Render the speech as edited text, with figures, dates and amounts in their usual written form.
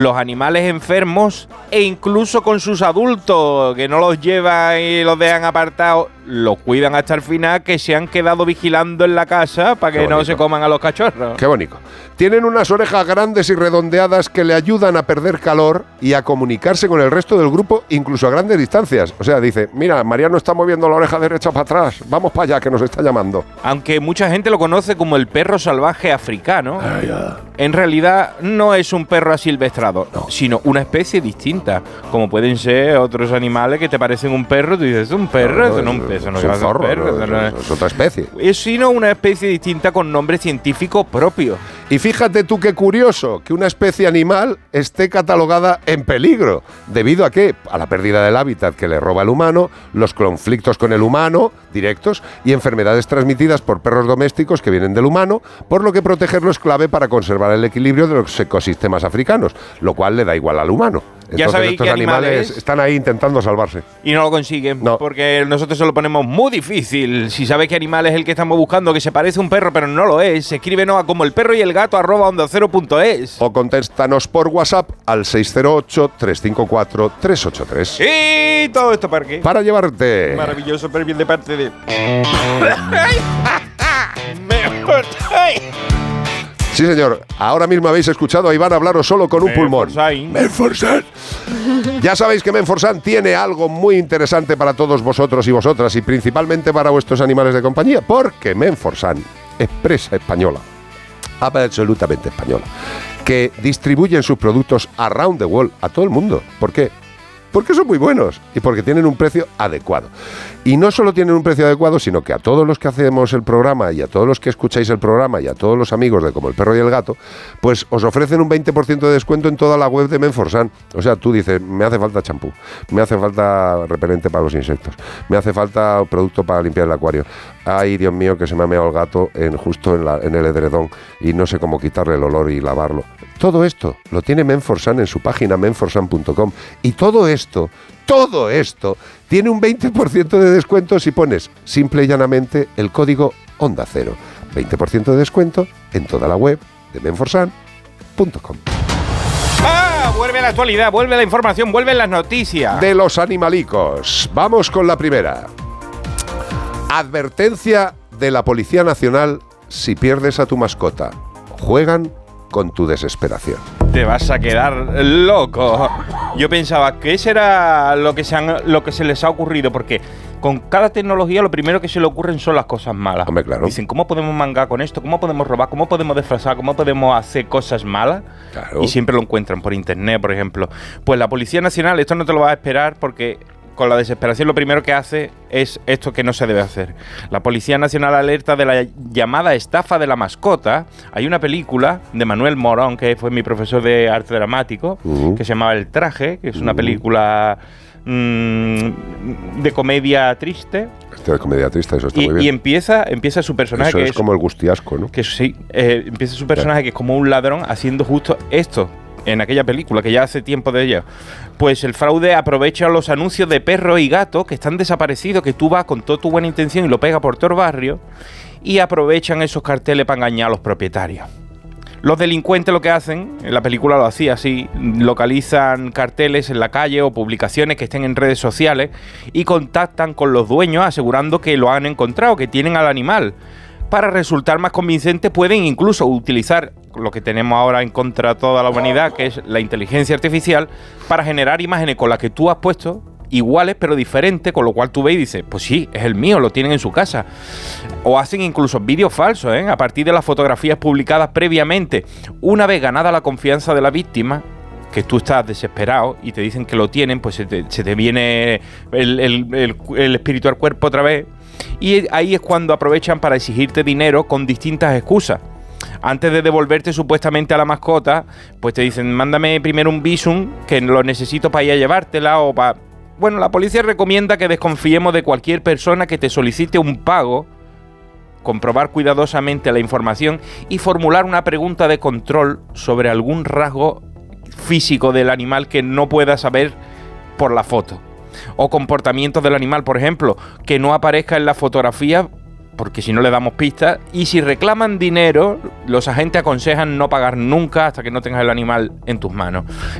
los animales enfermos e incluso con sus adultos, que no los llevan y los dejan apartados, los cuidan hasta el final, que se han quedado vigilando en la casa para que no se coman a los cachorros. Qué bonito. Tienen unas orejas grandes y redondeadas que le ayudan a perder calor y a comunicarse con el resto del grupo, incluso a grandes distancias. O sea, dice, mira, Mariano está moviendo la oreja derecha para atrás, vamos para allá, que nos está llamando. Aunque mucha gente lo conoce como el perro salvaje africano, en realidad no es un perro asilvestrado, sino una especie distinta, como pueden ser otros animales que te parecen un perro, tú dices, ¿es un perro? Eso no es un perro, es un zorro, es otra especie. Es sino una especie distinta con nombre científico propio. Y fíjate tú qué curioso que una especie animal esté catalogada en peligro. ¿Debido a qué? A la pérdida del hábitat que le roba el humano, los conflictos con el humano directos y enfermedades transmitidas por perros domésticos que vienen del humano, por lo que protegerlo es clave para conservar el equilibrio de los ecosistemas africanos, lo cual le da igual al humano. Ya Entonces sabéis estos qué animales están ahí intentando salvarse. Y no lo consiguen, porque nosotros se lo ponemos muy difícil. Si sabes qué animal es el que estamos buscando, que se parece a un perro pero no lo es, escríbenos a como el perro y el gato @ondacero.es. O contéstanos por WhatsApp al 608-354-383. ¿Y todo esto para qué? Para llevarte. Maravilloso perfil de parte de... Sí, señor. Ahora mismo habéis escuchado a Iván hablaros solo con un pulmón. Menforsan. Ya sabéis que Menforsan tiene algo muy interesante para todos vosotros y vosotras, y principalmente para vuestros animales de compañía, porque Menforsan, empresa española, absolutamente española, que distribuyen sus productos around the world a todo el mundo. ¿Por qué? Porque son muy buenos y porque tienen un precio adecuado. Y no solo tienen un precio adecuado, sino que a todos los que hacemos el programa y a todos los que escucháis el programa y a todos los amigos de Como el Perro y el Gato, pues os ofrecen un 20% de descuento en toda la web de Menforsan. O sea, tú dices, me hace falta champú, me hace falta repelente para los insectos, me hace falta producto para limpiar el acuario. Ay, Dios mío, que se me ha meado el gato justo en el edredón y no sé cómo quitarle el olor y lavarlo. Todo esto lo tiene Menforsan en su página menforsan.com, y todo esto tiene un 20% de descuento si pones simple y llanamente el código Onda Cero. 20% de descuento en toda la web de menforsan.com. Vuelve la actualidad, vuelve la información, vuelven las noticias. De los animalicos. Vamos con la primera. Advertencia de la Policía Nacional si pierdes a tu mascota. Juegan con tu desesperación. Te vas a quedar loco. Yo pensaba, ¿qué será lo que se les ha ocurrido? Porque con cada tecnología lo primero que se le ocurren son las cosas malas. Hombre, claro. Dicen, ¿cómo podemos mangar con esto? ¿Cómo podemos robar? ¿Cómo podemos disfrazar? ¿Cómo podemos hacer cosas malas? Claro. Y siempre lo encuentran por internet, por ejemplo. Pues la Policía Nacional, esto no te lo vas a esperar porque con la desesperación lo primero que hace es esto que no se debe hacer. La Policía Nacional alerta de la llamada estafa de la mascota. Hay una película de Manuel Morón, que fue mi profesor de arte dramático, que se llamaba El Traje, que es una película de comedia triste. De comedia triste, eso está muy bien. Y empieza su personaje, eso que es como el Gustiasco, ¿no? Que sí, empieza su personaje que es como un ladrón haciendo justo esto. En aquella película, que ya hace tiempo de ello. Pues el fraude aprovecha los anuncios de perros y gatos que están desaparecidos, que tú vas con toda tu buena intención y lo pegas por todo el barrio, y aprovechan esos carteles para engañar a los propietarios. Los delincuentes lo que hacen, en la película lo hacía así, localizan carteles en la calle o publicaciones que estén en redes sociales y contactan con los dueños asegurando que lo han encontrado, que tienen al animal. Para resultar más convincentes pueden incluso utilizar lo que tenemos ahora en contra de toda la humanidad, que es la inteligencia artificial, para generar imágenes con las que tú has puesto, iguales pero diferentes, con lo cual tú ves y dices, pues sí, es el mío, lo tienen en su casa. O hacen incluso vídeos falsos, a partir de las fotografías publicadas previamente. Una vez ganada la confianza de la víctima, que tú estás desesperado y te dicen que lo tienen, pues se te viene el espíritu al cuerpo otra vez. Y ahí es cuando aprovechan para exigirte dinero con distintas excusas. Antes de devolverte supuestamente a la mascota, pues te dicen, mándame primero un visum, que lo necesito para ir a llevártela o para... Bueno, la policía recomienda que desconfiemos de cualquier persona que te solicite un pago, comprobar cuidadosamente la información y formular una pregunta de control sobre algún rasgo físico del animal que no puedas saber por la foto. O comportamientos del animal, por ejemplo, que no aparezca en la fotografía porque si no le damos pistas, y si reclaman dinero, los agentes aconsejan no pagar nunca hasta que no tengas el animal en tus manos.